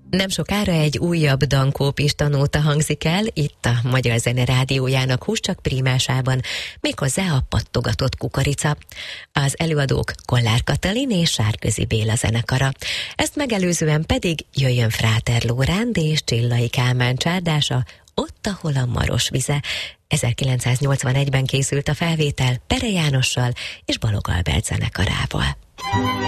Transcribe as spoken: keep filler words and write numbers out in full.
Nem sokára egy újabb Dankó Pista nóta hangzik el, itt a Magyar Zene Rádiójának Húscsak prímásában, méghozzá a Pattogatott kukorica. Az előadók Kollár Katalin és Sárközi Béla zenekara. Ezt megelőzően pedig Jöjjön Fráter Lóránd és Csillai Kálmán csárdása, Ott, ahol a Maros vize. ezerkilencszáznyolcvanegyben készült a felvétel Pere Jánossal és Balogh Albert zenekarával.